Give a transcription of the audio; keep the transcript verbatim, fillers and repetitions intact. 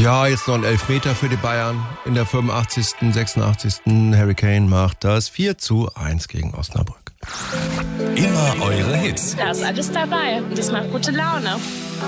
Ja, jetzt noch ein Elfmeter für die Bayern. In der fünfundachtzigsten, sechsundachtzigsten Harry Kane macht das vier zu eins gegen Osnabrück. Immer eure Hits. Da ist alles dabei und das macht gute Laune.